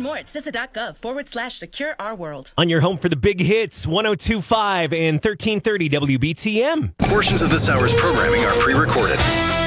Learn more at CISA.gov/secure our world. On your home for the big hits, 102.5 and 1330 WBTM. Portions of this hour's programming are pre-recorded.